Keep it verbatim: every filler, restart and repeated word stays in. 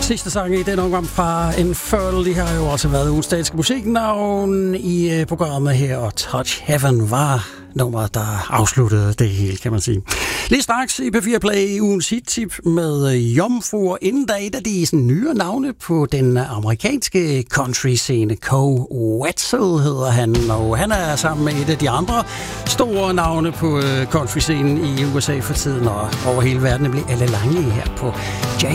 Sidste sang i den omgang fra Infernal, de har jo også været ugens danske musiknavn i programmet her, og Touch Heaven var nummeret, der afsluttede det hele, kan man sige. Lige straks i P fire Play ugens hit-tip med Jomfruer. Inden da et af de sådan, nyere navne på den amerikanske country-scene. Koe Wetzel hedder han, og han er sammen med et af de andre store navne på country-scenen i U S A for tiden, og over hele verden bliver alle lange her på J